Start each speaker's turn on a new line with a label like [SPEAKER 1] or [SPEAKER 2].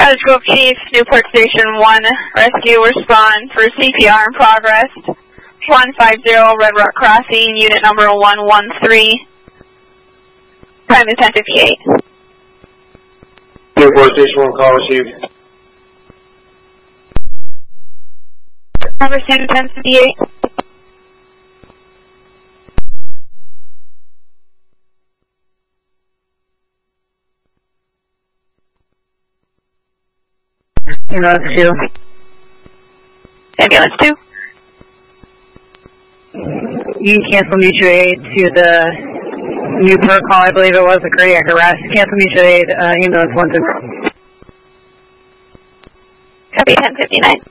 [SPEAKER 1] Cottage Grove Chief, Newport Station 1, rescue respond for CPR in progress. 150 Red Rock Crossing, unit number 113. Time is 10:58.
[SPEAKER 2] Newport Station 1, call received.
[SPEAKER 1] Number 10:58.
[SPEAKER 3] Ambulance 2.
[SPEAKER 1] Ambulance 2.
[SPEAKER 3] You cancel mutual aid to the Newport call, I believe it was, a cardiac arrest. Cancel mutual aid, ambulance 1 2.
[SPEAKER 1] Copy 10:59.